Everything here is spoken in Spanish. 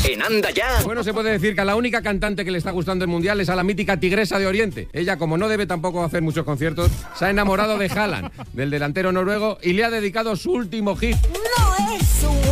En Anda Ya. Bueno, se puede decir que a la única cantante que le está gustando el Mundial es a la mítica Tigresa de Oriente. Ella, como no debe tampoco hacer muchos conciertos, se ha enamorado de Haaland, del delantero noruego, y le ha dedicado su último hit. No es un